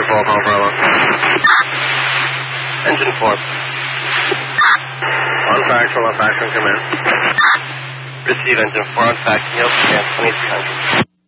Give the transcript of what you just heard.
4, Paul Bravo. Engine 4. On factual, come in. Receive engine 4 on fact, yield scan 2300.